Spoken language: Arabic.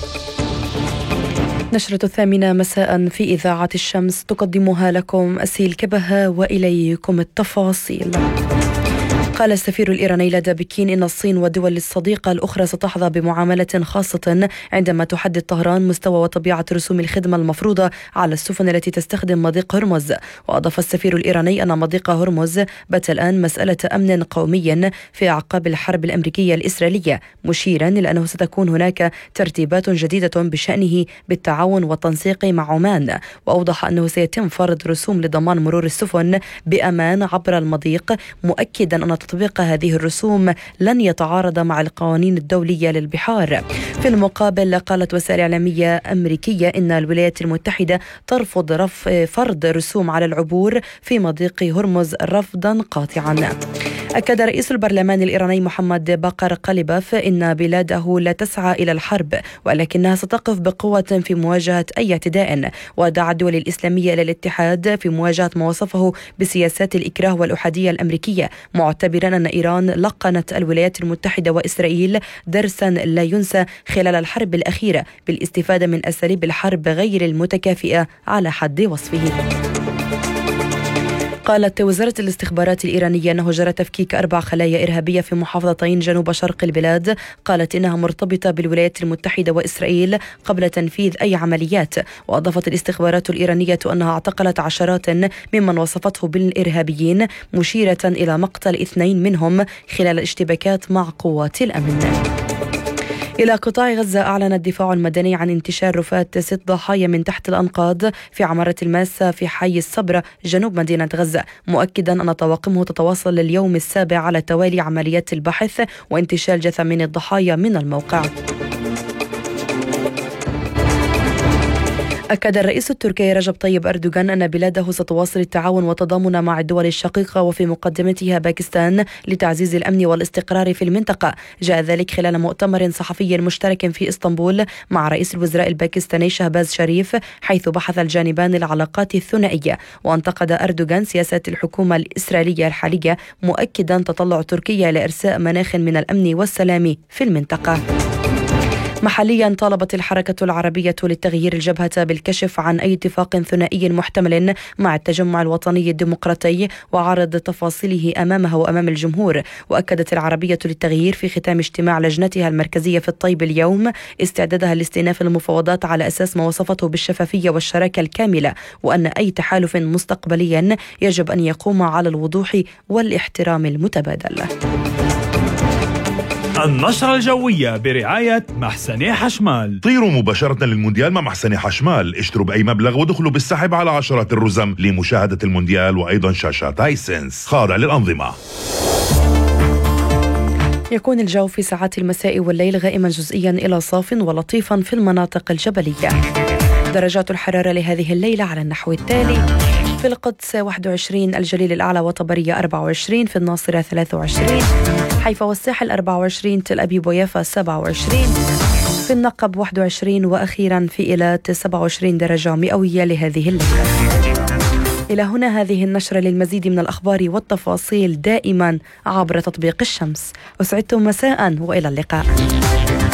نشرة 8 مساء في إذاعة الشمس تقدمها لكم أسيل كبهة، وإليكم التفاصيل. قال السفير الإيراني لدى بكين إن الصين والدول الصديقة الأخرى ستحظى بمعاملة خاصة عندما تحدد طهران مستوى وطبيعة رسوم الخدمة المفروضة على السفن التي تستخدم مضيق هرمز. وأضاف السفير الإيراني أن مضيق هرمز بات الآن مسألة أمن قومي في أعقاب الحرب الأمريكية الإسرائيلية، مشيرا إلى أنه ستكون هناك ترتيبات جديدة بشأنه بالتعاون والتنسيق مع عمان. وأوضح أنه سيتم فرض رسوم لضمان مرور السفن بأمان عبر المضيق، مؤكدا أن تطبيق هذه الرسوم لن يتعارض مع القوانين الدولية للبحار. في المقابل قالت وسائل إعلامية أمريكية إن الولايات المتحدة ترفض فرض رسوم على العبور في مضيق هرمز رفضا قاطعا. أكد رئيس البرلمان الإيراني محمد باقر قليباف إن بلاده لا تسعى إلى الحرب، ولكنها ستقف بقوة في مواجهة أي اعتداء. ودعا الدول الإسلامية إلى الاتحاد في مواجهة ما وصفه بسياسات الإكراه والأحادية الأمريكية، معتبرا أن إيران لقنت الولايات المتحدة وإسرائيل درسا لا ينسى خلال الحرب الأخيرة بالاستفادة من أساليب الحرب غير المتكافئة على حد وصفه. قالت وزارة الاستخبارات الإيرانية أنه جرى تفكيك 4 خلايا إرهابية في محافظتين جنوب شرق البلاد، قالت إنها مرتبطة بالولايات المتحدة وإسرائيل قبل تنفيذ أي عمليات. وأضافت الاستخبارات الإيرانية أنها اعتقلت عشرات ممن وصفته بالإرهابيين، مشيرة إلى مقتل 2 منهم خلال اشتباكات مع قوات الأمن. إلى قطاع غزة، أعلن الدفاع المدني عن انتشار رفاة 6 ضحايا من تحت الأنقاض في عمارة الماسة في حي الصبرة جنوب مدينة غزة، مؤكدا أن طواقمه تتواصل لليوم السابع على التوالي عمليات البحث وانتشال جثامين الضحايا من الموقع. أكد الرئيس التركي رجب طيب أردوغان أن بلاده ستواصل التعاون والتضامن مع الدول الشقيقة وفي مقدمتها باكستان لتعزيز الأمن والاستقرار في المنطقة. جاء ذلك خلال مؤتمر صحفي مشترك في إسطنبول مع رئيس الوزراء الباكستاني شهباز شريف، حيث بحث الجانبان العلاقات الثنائية. وانتقد أردوغان سياسات الحكومة الإسرائيلية الحالية، مؤكدا تطلع تركيا لإرساء مناخ من الأمن والسلام في المنطقة. محليا، طالبت الحركة العربية للتغيير الجبهة بالكشف عن أي اتفاق ثنائي محتمل مع التجمع الوطني الديمقراطي وعرض تفاصيله أمامها وأمام الجمهور. وأكدت العربية للتغيير في ختام اجتماع لجنتها المركزية في الطيب اليوم استعدادها لاستئناف المفاوضات على أساس ما وصفته بالشفافية والشراكة الكاملة، وأن أي تحالف مستقبليا يجب أن يقوم على الوضوح والاحترام المتبادل. النشرة الجوية برعاية محسني حشمال. طيروا مباشرة للمونديال مع محسني حشمال، اشتروا بأي مبلغ ودخلوا بالسحب على عشرات الرزم لمشاهدة المونديال وأيضا شاشات هايسنس خاضع للأنظمة. يكون الجو في ساعات المساء والليل غائما جزئيا إلى صاف ولطيفا في المناطق الجبلية. درجات الحرارة لهذه الليلة على النحو التالي: في القدس 21، الجليل الأعلى وطبرية 24، في الناصرة 23، حيفا والساحل 24، تل أبيب ويافا 27، في النقب 21، وأخيرا في إيلات 27 درجة مئوية لهذه الليلة. إلى هنا هذه النشرة. للمزيد من الأخبار والتفاصيل دائما عبر تطبيق الشمس. أسعدتم مساء وإلى اللقاء.